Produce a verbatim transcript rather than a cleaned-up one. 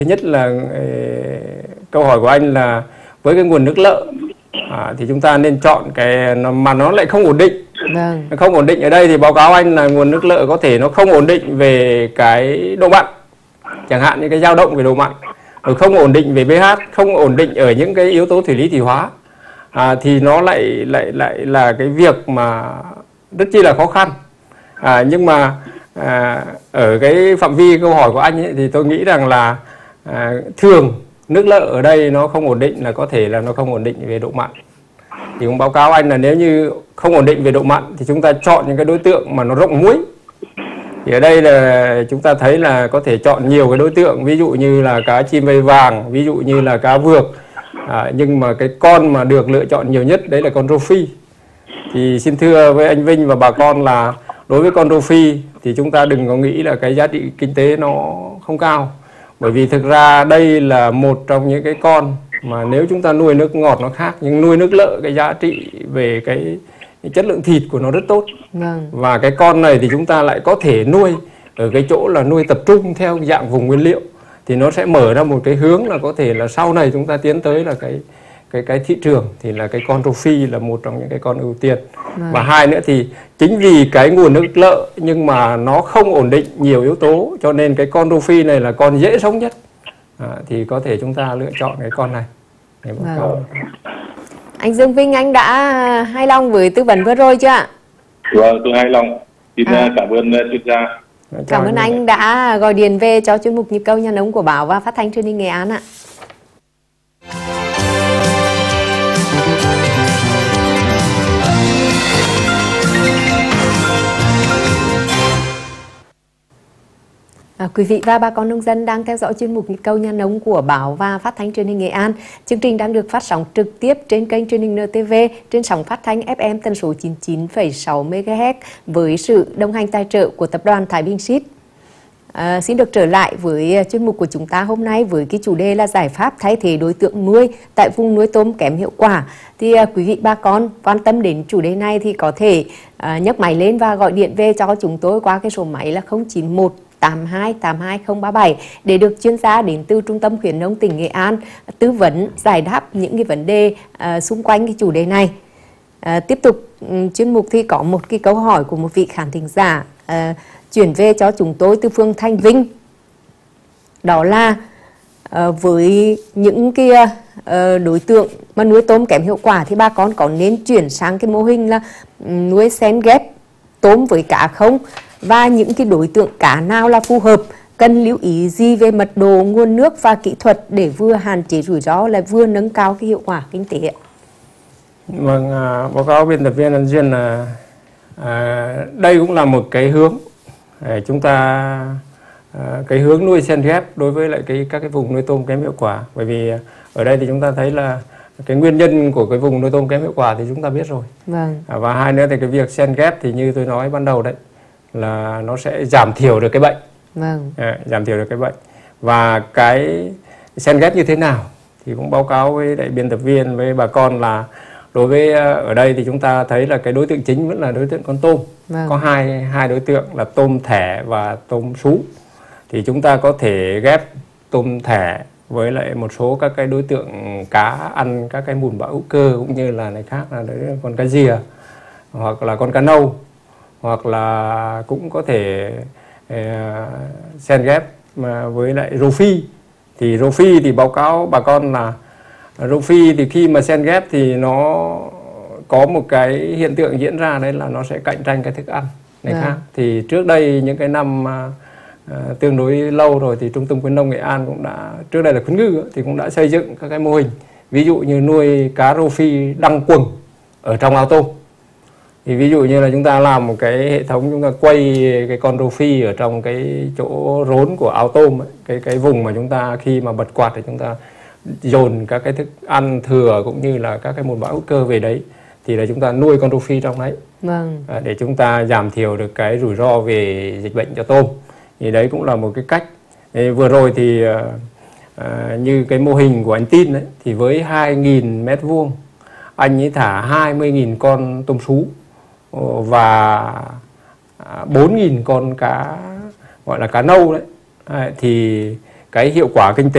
Thứ nhất là ờ, câu hỏi của anh là với cái nguồn nước lợ à, thì chúng ta nên chọn cái mà nó lại không ổn định. Vâng. Không ổn định ở đây thì báo cáo anh là nguồn nước lợ có thể nó không ổn định về cái độ mặn, chẳng hạn như cái dao động về độ mặn, rồi không ổn định về pH, không ổn định ở những cái yếu tố thủy lý thủy hóa, à, thì nó lại lại lại là cái việc mà rất chi là khó khăn. À, nhưng mà à, ở cái phạm vi câu hỏi của anh ấy, thì tôi nghĩ rằng là à, thường nước lợ ở đây nó không ổn định là có thể là nó không ổn định về độ mặn. Thì cũng báo cáo anh là nếu như không ổn định về độ mặn thì chúng ta chọn những cái đối tượng mà nó rộng muối. Thì ở đây là chúng ta thấy là có thể chọn nhiều cái đối tượng, ví dụ như là cá chim vây vàng, ví dụ như là cá vược. À, nhưng mà cái con mà được lựa chọn nhiều nhất đấy là con rô phi. Thì xin thưa với anh Vinh và bà con là đối với con rô phi thì chúng ta đừng có nghĩ là cái giá trị kinh tế nó không cao. Bởi vì thực ra đây là một trong những cái con mà nếu chúng ta nuôi nước ngọt nó khác, nhưng nuôi nước lợ cái giá trị về cái chất lượng thịt của nó rất tốt. Vâng. Và cái con này thì chúng ta lại có thể nuôi ở cái chỗ là nuôi tập trung theo dạng vùng nguyên liệu, thì nó sẽ mở ra một cái hướng là có thể là sau này chúng ta tiến tới là cái cái cái thị trường thì là cái con rô phi là một trong những cái con ưu tiên. Vâng. Và hai nữa thì chính vì cái nguồn nước lợ nhưng mà nó không ổn định nhiều yếu tố, cho nên cái con rô phi này là con dễ sống nhất. À, thì có thể chúng ta lựa chọn cái con này. Vâng. Anh Dương Vinh, anh đã hài lòng với tư vấn vừa rồi chưa ạ? Vâng, tôi hài lòng. Xin à. cảm ơn chuyên gia. Cảm ơn anh đã gọi điện về cho chuyên mục Nhịp Cầu Nhà Nông của Báo và Phát thanh Truyền hình Nghệ An ạ. À, quý vị và bà con nông dân đang theo dõi chuyên mục Nhịp Cầu Nhà Nông của Báo và Phát thanh Truyền hình Nghệ An. Chương trình đang được phát sóng trực tiếp trên kênh truyền hình en tê vê trên sóng phát thanh ép em tần số chín mươi chín phẩy sáu mê ga héc với sự đồng hành tài trợ của tập đoàn Thái Bình Seed. À, xin được trở lại với chuyên mục của chúng ta hôm nay với cái chủ đề là giải pháp thay thế đối tượng nuôi tại vùng nuôi tôm kém hiệu quả. Thì à, quý vị bà con quan tâm đến chủ đề này thì có thể à, nhấc máy lên và gọi điện về cho chúng tôi qua cái số máy là không chín một tám hai tám hai không ba bảy để được chuyên gia đến từ Trung tâm Khuyến nông tỉnh Nghệ An tư vấn giải đáp những cái vấn đề uh, xung quanh cái chủ đề này. Uh, tiếp tục um, chuyên mục thì có một cái câu hỏi của một vị khán thính giả uh, chuyển về cho chúng tôi từ phường Thanh Vinh. Đó là uh, với những cái uh, đối tượng mà nuôi tôm kém hiệu quả thì bà con có nên chuyển sang cái mô hình là um, nuôi xen ghép tôm với cá không? Và những cái đối tượng cá nào là phù hợp, cần lưu ý gì về mật độ, nguồn nước và kỹ thuật để vừa hạn chế rủi ro lại vừa nâng cao cái hiệu quả kinh tế ạ? Vâng, à, báo cáo biên tập viên An Duyên là à, đây cũng là một cái hướng để chúng ta à, cái hướng nuôi xen ghép đối với lại cái các cái vùng nuôi tôm kém hiệu quả. Bởi vì ở đây thì chúng ta thấy là cái nguyên nhân của cái vùng nuôi tôm kém hiệu quả thì chúng ta biết rồi. Vâng. À, và hai nữa thì cái việc xen ghép thì như tôi nói ban đầu đấy là nó sẽ giảm thiểu được cái bệnh. Vâng. À, giảm thiểu được cái bệnh. Và cái xen ghép như thế nào thì cũng báo cáo với đại biên tập viên với bà con là đối với ở đây thì chúng ta thấy là cái đối tượng chính vẫn là đối tượng con tôm. Vâng. Có hai hai đối tượng là tôm thẻ và tôm sú. Thì chúng ta có thể ghép tôm thẻ với lại một số các cái đối tượng cá ăn các cái mùn bã hữu cơ, cũng như là này khác là đấy, con cá rìa hoặc là con cá nâu, hoặc là cũng có thể uh, xen ghép mà với lại rô phi. Thì rô phi thì báo cáo bà con là rô phi thì khi mà xen ghép thì nó có một cái hiện tượng diễn ra, đấy là nó sẽ cạnh tranh cái thức ăn này yeah. khác. Thì trước đây những cái năm uh, tương đối lâu rồi thì Trung tâm Khuyến nông Nghệ An cũng đã, trước đây là Khuyến Ngư thì cũng đã xây dựng các cái mô hình, ví dụ như nuôi cá rô phi đăng quầng ở trong ao tôm. Thì ví dụ như là chúng ta làm một cái hệ thống, chúng ta quay cái con rô phi ở trong cái chỗ rốn của ao tôm ấy, cái cái vùng mà chúng ta khi mà bật quạt thì chúng ta dồn các cái thức ăn thừa cũng như là các cái mùn bã hữu cơ về đấy, thì là chúng ta nuôi con rô phi trong đấy. Vâng. À, để chúng ta giảm thiểu được cái rủi ro về dịch bệnh cho tôm. Thì đấy cũng là một cái cách. Thì vừa rồi thì à, như cái mô hình của anh Tin đấy, thì với hai nghìn mét vuông anh ấy thả hai mươi nghìn con tôm sú và bốn nghìn con cá gọi là cá nâu đấy. Thì cái hiệu quả kinh tế